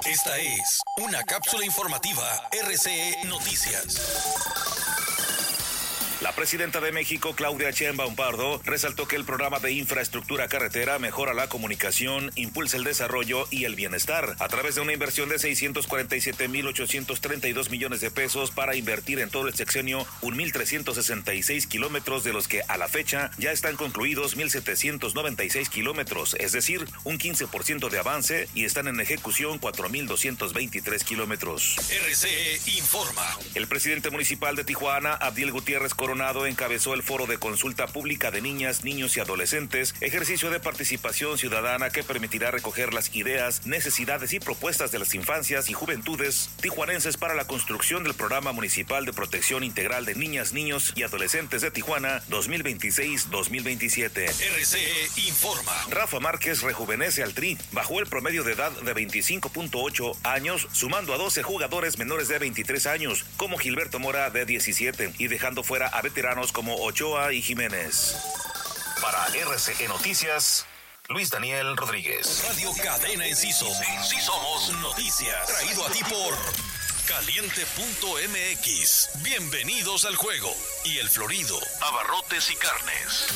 Esta es una cápsula informativa RCE Noticias. La presidenta de México, Claudia Sheinbaum Pardo, resaltó que el programa de infraestructura carretera mejora la comunicación, impulsa el desarrollo y el bienestar a través de una inversión de 647,832 millones de pesos para invertir en todo el sexenio 1,366 kilómetros, de los que a la fecha ya están concluidos 1,796 kilómetros, es decir, un 15% de avance, y están en ejecución 4,223 kilómetros. RCE informa. El presidente municipal de Tijuana, Abdiel Gutiérrez Coronado, encabezó el foro de consulta pública de niñas, niños y adolescentes, ejercicio de participación ciudadana que permitirá recoger las ideas, necesidades y propuestas de las infancias y juventudes tijuanenses para la construcción del Programa Municipal de Protección Integral de Niñas, Niños y Adolescentes de Tijuana 2026-2027. RCE informa. Rafa Márquez rejuvenece al Tri, bajó el promedio de edad de 25.8 años, sumando a 12 jugadores menores de 23 años, como Gilberto Mora de 17, y dejando fuera a veteranos como Ochoa y Jiménez. Para RCE Noticias, Luis Daniel Rodríguez. Radio Cadena Enciso. Sí somos noticias. Traído a ti por Caliente.mx. Bienvenidos al juego. Y El Florido, abarrotes y carnes.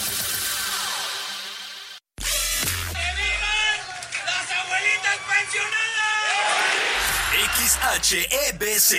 ¡Que vivan las abuelitas pensionadas! XHEBC